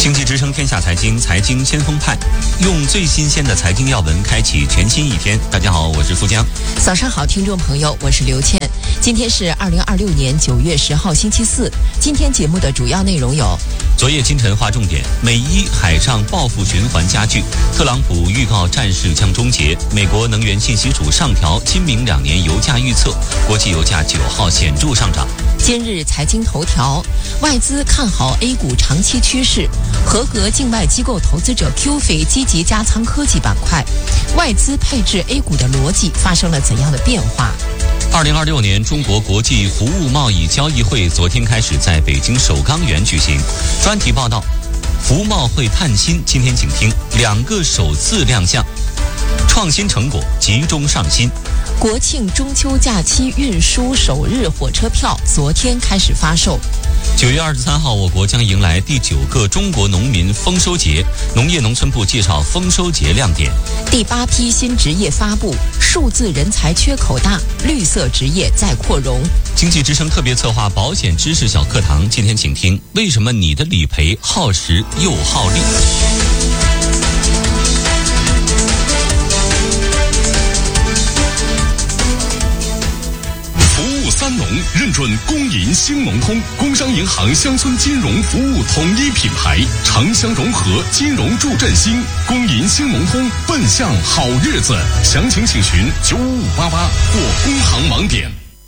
经济之声天下财经，财经先锋派，用最新鲜的财经要闻开启全新一天。大家好，我是富江。 早上好，听众朋友，我是刘倩。今天是2026年9月10号，星期四。今天节目的主要内容有： 昨夜今晨划重点，美伊海上报复循环加剧，特朗普预告战事将终结，美国能源信息署上调今明2年油价预测，国际油价9号显著上涨。 今日财经头条，外资看好 A 股长期趋势，合格境外机构投资者 QF 积极加仓科技板块，外资配置 A 股的逻辑发生了怎样的变化 ？2026年中国国际服务贸易交易会昨天开始在北京首钢园举行。专题报道，服贸会探新，今天请听2个首次亮相，创新成果集中上新。 国庆中秋假期运输首日火车票昨天开始发售。 9月23号，我国将迎来第9个中国农民丰收节。农业农村部介绍丰收节亮点。 第8批新职业发布，数字人才缺口大，绿色职业再扩容。 经济之声特别策划保险知识小课堂，今天请听为什么你的理赔耗时又耗力。 三农认准工银兴农通，工商银行乡村金融服务统一品牌，城乡融合，金融助振兴。工银兴农通，奔向好日子。详情请询95588或工行网点。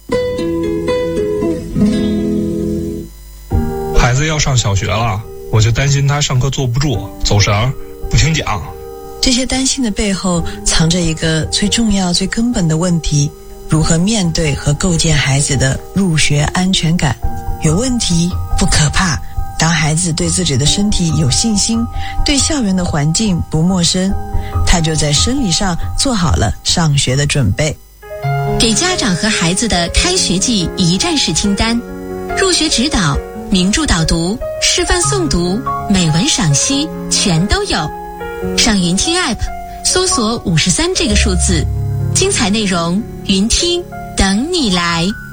孩子要上小学了，我就担心他上课坐不住，走神，不听讲。 这些担心的背后，藏着一个最重要、最根本的问题。如何面对和构建孩子的入学安全感？有问题不可怕，当孩子对自己的身体有信心，对校园的环境不陌生，他就在生理上做好了上学的准备。 给家长和孩子的开学季一站式清单，入学指导、名著导读、示范诵读、美文赏析全都有。上云听 App 搜索53这个数字，精彩内容云听等你来。